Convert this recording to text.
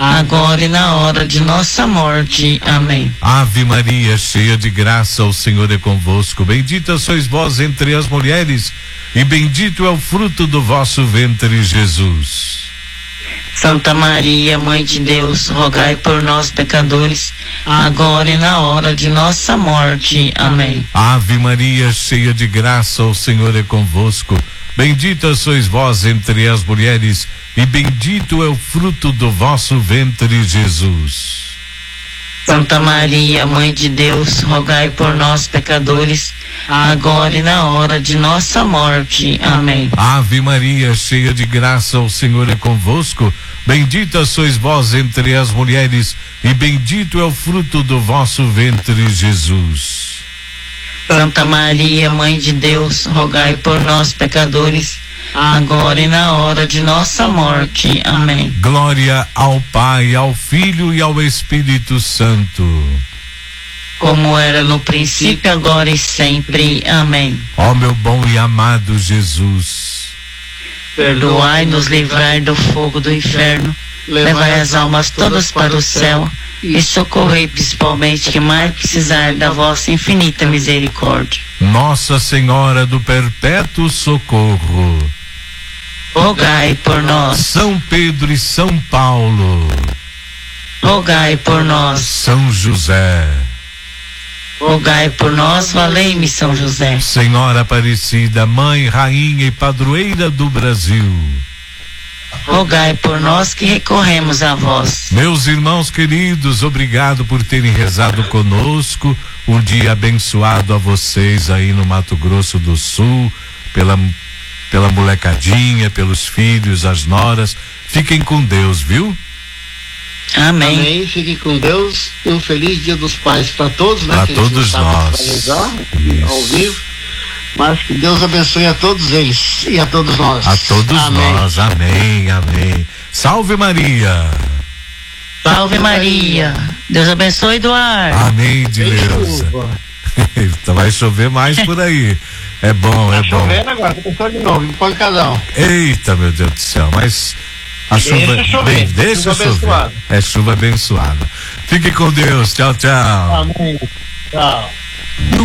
agora e na hora de nossa morte. Amém. Ave Maria, cheia de graça, o Senhor é convosco. Bendita sois vós entre as mulheres, e bendito é o fruto do vosso ventre, Jesus. Santa Maria, Mãe de Deus, rogai por nós, pecadores, agora e na hora de nossa morte. Amém. Ave Maria, cheia de graça, o Senhor é convosco. Bendita sois vós entre as mulheres, e bendito é o fruto do vosso ventre, Jesus. Santa Maria, Mãe de Deus, rogai por nós, pecadores, agora e na hora de nossa morte. Amém. Ave Maria, cheia de graça, o Senhor é convosco. Bendita sois vós entre as mulheres, e bendito é o fruto do vosso ventre, Jesus. Santa Maria, Mãe de Deus, rogai por nós, pecadores, agora e na hora de nossa morte. Amém. Glória ao Pai, ao Filho e ao Espírito Santo, como era no princípio, agora e sempre. Amém. Ó meu bom e amado Jesus, perdoai-nos, livrai do fogo do inferno, levai as almas todas para o céu e socorrei principalmente que mais precisar da vossa infinita misericórdia. Nossa Senhora do Perpétuo Socorro, rogai por nós. São Pedro e São Paulo, rogai por nós. São José, rogai por nós. Valei-me, São José. Senhora Aparecida, Mãe, Rainha e Padroeira do Brasil, rogai por nós que recorremos a vós. Meus irmãos queridos, obrigado por terem rezado conosco. Um dia abençoado a vocês aí no Mato Grosso do Sul, pela molecadinha, pelos filhos, as noras. Fiquem com Deus, viu? Amém. Amém. Fiquem com Deus e um feliz Dia dos Pais para todos, né? Para todos nós. Ao vivo. Mas que Deus abençoe a todos eles e a todos nós. A todos nós. Amém, amém. Salve Maria. Salve Maria. Deus abençoe, Eduardo. Amém, Dileuza. Então vai chover mais por aí. É bom, é bom. Chovendo agora, começou de novo, um pancadão. Eita, meu Deus do céu, mas a deixa chover. Deixa chover. É chuva abençoada. Fique com Deus. Tchau, tchau. Amém. Tchau.